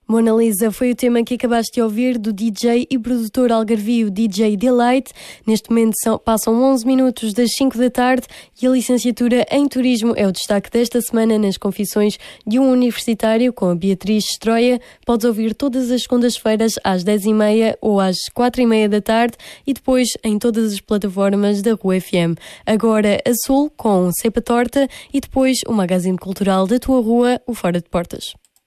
Mona Lisa foi o tema que acabaste de ouvir do DJ e produtor algarvio DJ Delight. Neste momento passam 11 minutos das 5 da tarde e a licenciatura em Turismo é o destaque desta semana nas Confissões de um Universitário com a Beatriz Estroia. Podes ouvir todas as segundas-feiras às 10h30 ou às 4h30 da tarde e depois em todas as plataformas da Rua FM. Agora a Sul com Cepa Torta e depois o magazine cultural da tua rua, o Fora de Portas.